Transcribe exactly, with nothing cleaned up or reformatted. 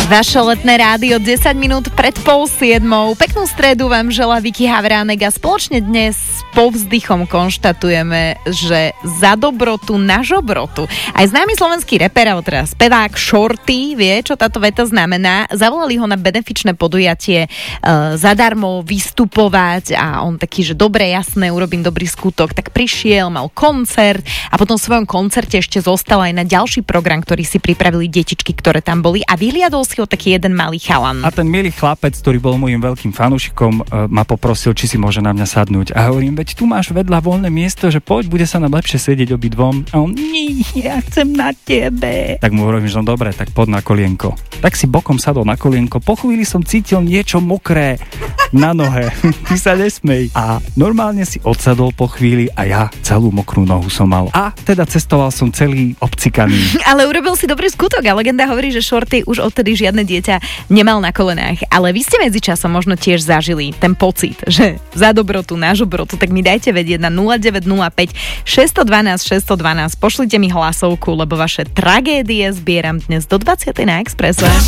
Vaše letné rádio desať minút pred pol siedmou. Peknú stredu vám želá Vicky Havránek a spoločne dnes s povzdychom konštatujeme, že za dobrotu na žobrotu. Aj známy slovenský reper, alebo teda spevák Shorty vie, čo táto veta znamená. Zavolali ho na benefičné podujatie e, zadarmo vystupovať a on taký, že dobre, jasné, urobím dobrý skutok. Tak prišiel, mal koncert a potom v svojom koncerte ešte zostal aj na ďalší program, ktorý si pripravili detičky, ktoré tam boli a vyhliadol si ho taký jeden malý chalan. A ten milý chlapec, ktorý bol môjim veľkým fanúšikom, ma poprosil, či si môže na mňa sadnúť. A hovorím, veď tu máš vedľa voľné miesto, že poď, bude sa nám lepšie sedieť obidvom. A on, nie, ja chcem na tebe. Tak mu hovorím, že no dobre, tak poď na kolienko. Tak si bokom sadol na kolienko. Po chvíli som cítil niečo mokré na nohe. Ty sa nesmej. A normálne si odsadol po chvíli a ja celú mokrú nohu som mal. A teda cestoval som celý obcikaný. Ale urobil si dobrý skutok a legenda hovorí, že Shorty už odtedy žiadne dieťa nemal na kolenách. Ale vy ste medzičasom možno tiež zažili ten pocit, že za dobrotu, na žobrotu, tak mi dajte vedieť na nula deväť nula päť šesť jedna dva šesť jedna dva. Pošlite mi hlasovku, lebo vaše tragédie zbieram dnes do dvadsiatej na Expresse.